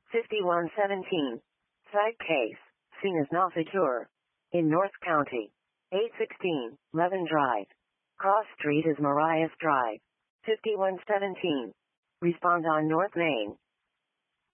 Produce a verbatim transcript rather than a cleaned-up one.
fifty-one seventeen. Side case. Scene is Noffitur. In North County. eight sixteen. Levin Drive. Cross Street is Marias Drive. fifty-one seventeen. Respond on North Main.